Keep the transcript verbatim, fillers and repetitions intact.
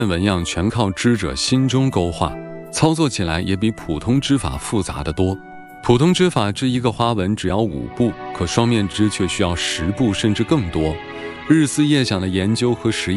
纹样全靠织者心中勾画，操作起来也比普通织法复杂得多。普通织法织一个花纹只要五步，可双面织却需要十步甚至更多。日思夜想的研究和实验